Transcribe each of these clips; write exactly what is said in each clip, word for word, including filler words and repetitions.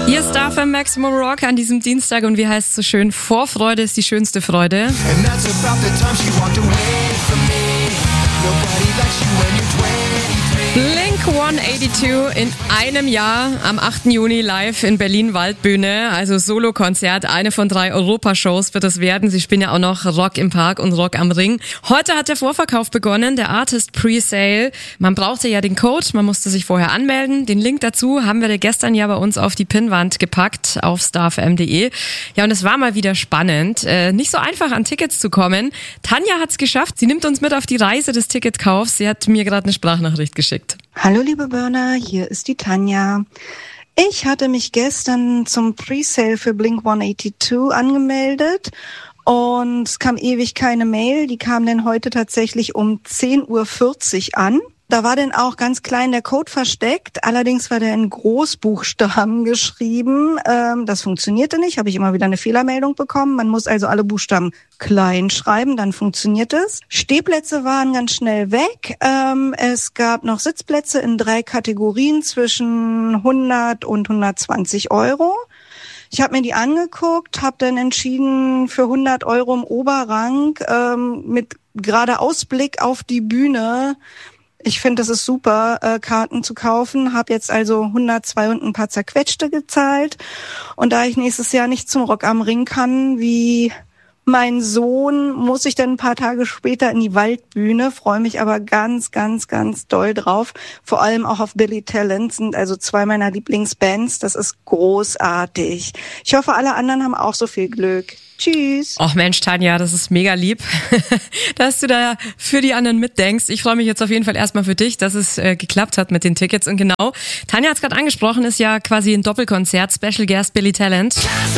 Hier ist Star F M Maximum Rock an diesem Dienstag und wie heißt es so schön, Vorfreude ist die schönste Freude. Blink hundertzweiundachtzig in einem Jahr am achten Juni live in Berlin Waldbühne, also Solokonzert, eine von drei Europashows wird es werden. Sie spielen ja auch noch Rock im Park und Rock am Ring. Heute hat der Vorverkauf begonnen, der Artist Presale. Man brauchte ja den Code, man musste sich vorher anmelden. Den Link dazu haben wir gestern ja bei uns auf die Pinnwand gepackt auf starfm punkt de. Ja, und es war mal wieder spannend. Äh, nicht so einfach an Tickets zu kommen. Tanja hat's geschafft. Sie nimmt uns mit auf die Reise des Ticketkaufs. Sie hat mir gerade eine Sprachnachricht geschickt. Hallo liebe Burner, hier ist die Tanja. Ich hatte mich gestern zum Presale für Blink hundertzweiundachtzig angemeldet und es kam ewig keine Mail. Die kam dann heute tatsächlich um zehn Uhr vierzig an. Da war dann auch ganz klein der Code versteckt, allerdings war der in Großbuchstaben geschrieben. Ähm, das funktionierte nicht, habe ich immer wieder eine Fehlermeldung bekommen. Man muss also alle Buchstaben klein schreiben, dann funktioniert es. Stehplätze waren ganz schnell weg. Ähm, es gab noch Sitzplätze in drei Kategorien zwischen hundert und hundertzwanzig Euro. Ich habe mir die angeguckt, habe dann entschieden für hundert Euro im Oberrang ähm, mit gerade Ausblick auf die Bühne. Ich finde, es ist super, äh, Karten zu kaufen. Habe jetzt also hundertzwei und ein paar zerquetschte gezahlt. Und da ich nächstes Jahr nicht zum Rock am Ring kann, wie mein Sohn, muss ich dann ein paar Tage später in die Waldbühne. Freue mich aber ganz, ganz, ganz doll drauf. Vor allem auch auf Billy Talent, sind also zwei meiner Lieblingsbands. Das ist großartig. Ich hoffe, alle anderen haben auch so viel Glück. Tschüss. Ach Mensch, Tanja, das ist mega lieb, dass du da für die anderen mitdenkst. Ich freue mich jetzt auf jeden Fall erstmal für dich, dass es äh, geklappt hat mit den Tickets. Und genau, Tanja hat es gerade angesprochen, ist ja quasi ein Doppelkonzert, Special Guest Billy Talent.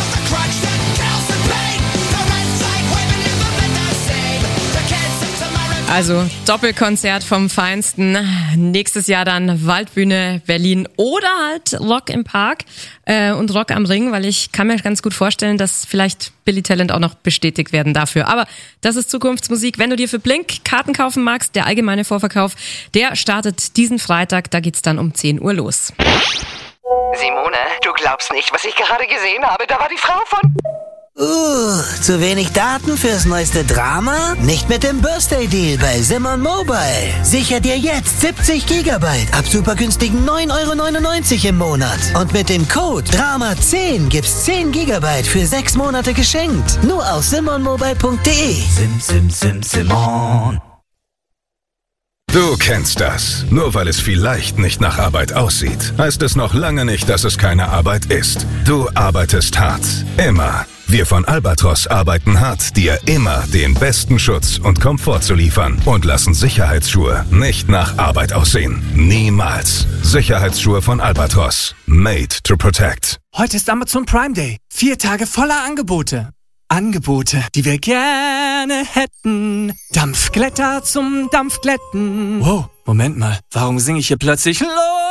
Also Doppelkonzert vom Feinsten. Nächstes Jahr dann Waldbühne Berlin oder halt Rock im Park äh, und Rock am Ring, weil ich kann mir ganz gut vorstellen, dass vielleicht Billy Talent auch noch bestätigt werden dafür. Aber das ist Zukunftsmusik. Wenn du dir für Blink Karten kaufen magst, der allgemeine Vorverkauf, der startet diesen Freitag. Da geht's dann um zehn Uhr los. Simone, du glaubst nicht, was ich gerade gesehen habe. Da war die Frau von... Uh, zu wenig Daten fürs neueste Drama? Nicht mit dem Birthday Deal bei Simon Mobile. Sicher dir jetzt siebzig Gigabyte ab super günstigen neun Euro neunundneunzig im Monat. Und mit dem Code Drama zehn gibt's zehn Gigabyte für sechs Monate geschenkt. Nur auf simon mobile punkt de. Sim, sim, sim, Simon. Du kennst das. Nur weil es vielleicht nicht nach Arbeit aussieht, heißt es noch lange nicht, dass es keine Arbeit ist. Du arbeitest hart. Immer. Wir von Albatros arbeiten hart, dir immer den besten Schutz und Komfort zu liefern und lassen Sicherheitsschuhe nicht nach Arbeit aussehen. Niemals. Sicherheitsschuhe von Albatros. Made to protect. Heute ist Amazon Prime Day. Vier Tage voller Angebote. Angebote, die wir gerne hätten. Dampfglätter zum Dampfglätten. Wow, Moment mal. Warum singe ich hier plötzlich los?